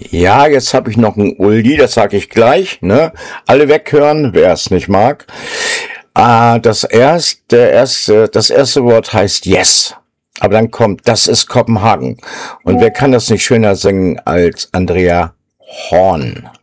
Ja, jetzt habe ich noch ein Uldi, das sage ich gleich, ne? Alle weghören, wer es nicht mag. Das erste Wort heißt Yes. Aber dann kommt, das ist Kopenhagen. Und wer kann das nicht schöner singen als Andrea Horn?